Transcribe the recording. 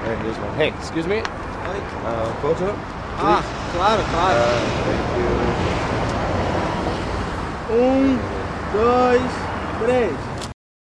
And here's one. Hey, excuse me. Oi. Photo? Ah, claro, claro. Thank you. 1, 2, 3.